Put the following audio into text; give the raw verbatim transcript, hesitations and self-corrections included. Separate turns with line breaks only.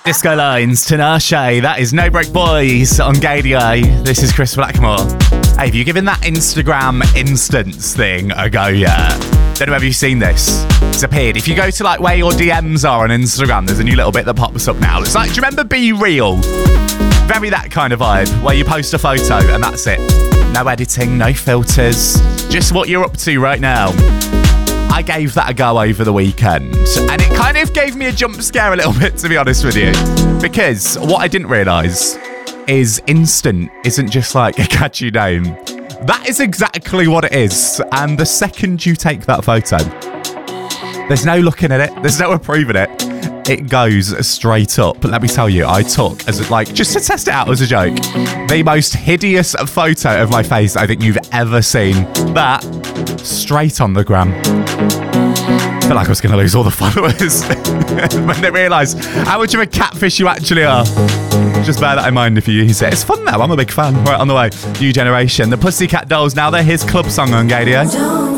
Disco Lines, Tinashe. That is No Break Boys on Gadio. This is Chris Blackmore. Hey, have you given that Instagram instance thing a go yet? Don't know if you've seen this. It's appeared. If you go to like where your D Ms are on Instagram, there's a new little bit that pops up now. It's like, do you remember Be Real? Very that kind of vibe, where you post a photo and that's it. No editing, no filters, just what you're up to right now. I gave that a go over the weekend, and it kind of gave me a jump scare a little bit, to be honest with you, because what I didn't realise is instant isn't just like a catchy name. That is exactly what it is, and the second you take that photo, there's no looking at it, there's no approving it. It goes straight up. But let me tell you, I took, as like, just to test it out as a joke, the most hideous photo of my face I think you've ever seen. That, straight on the gram. I feel like I was going to lose all the followers when they realise how much of a catfish you actually are. Just bear that in mind if you use it. It's fun though, I'm a big fan. Right, on the way, New Generation. The Pussycat Dolls, now they're his club song on Gadio.